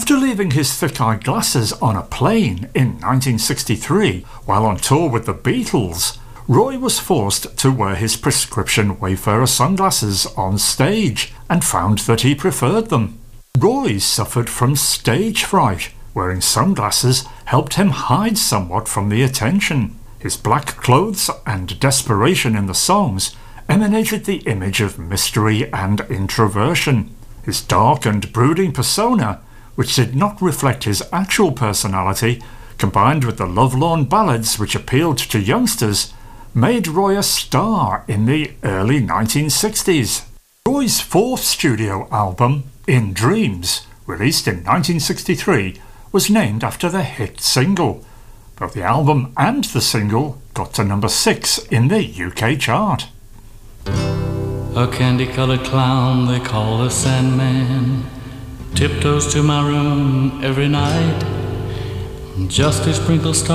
After leaving his thick eyeglasses on a plane in 1963 while on tour with the Beatles, Roy was forced to wear his prescription Wayfarer sunglasses on stage and found that he preferred them. Roy suffered from stage fright. Wearing sunglasses helped him hide somewhat from the attention. His black clothes and desperation in the songs emanated the image of mystery and introversion. His dark and brooding persona, which did not reflect his actual personality, combined with the lovelorn ballads which appealed to youngsters, made Roy a star in the early 1960s. Roy's fourth studio album, In Dreams, released in 1963, was named after the hit single. Both the album and the single got to number 6 in the UK chart. A candy-colored clown they call the Sandman tiptoes to my room every night just to sprinkle stars